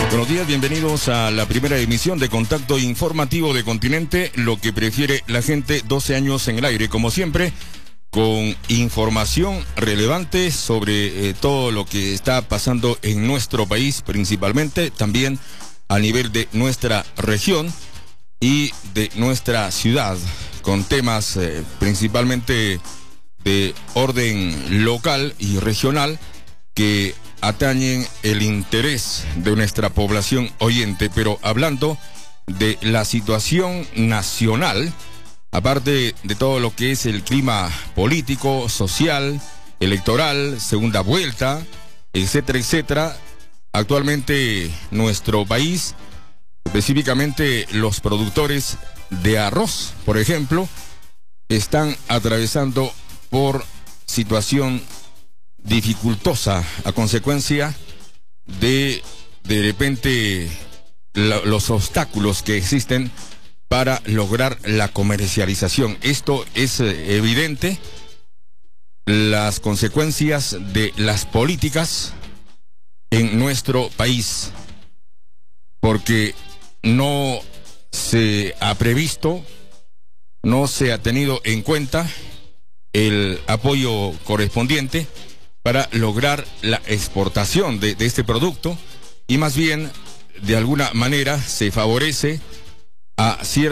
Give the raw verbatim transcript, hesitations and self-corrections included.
Buenos días, bienvenidos a la primera emisión de Contacto Informativo de Continente, lo que prefiere la gente, doce años en el aire, como siempre, con información relevante sobre eh, todo lo que está pasando en nuestro país, principalmente, también a nivel de nuestra región y de nuestra ciudad, con temas eh, principalmente de orden local y regional que atañen el interés de nuestra población oyente. Pero hablando de la situación nacional, aparte de todo lo que es el clima político, social, electoral, segunda vuelta, etcétera, etcétera, actualmente nuestro país, específicamente los productores de arroz, por ejemplo, están atravesando por situación dificultosa a consecuencia de de repente la, los obstáculos que existen para lograr la comercialización. Esto es eh, evidente, las consecuencias de las políticas en nuestro país, porque no se ha previsto, no se ha tenido en cuenta el apoyo correspondiente para lograr la exportación de, de este producto, y más bien de alguna manera se favorece a ciertos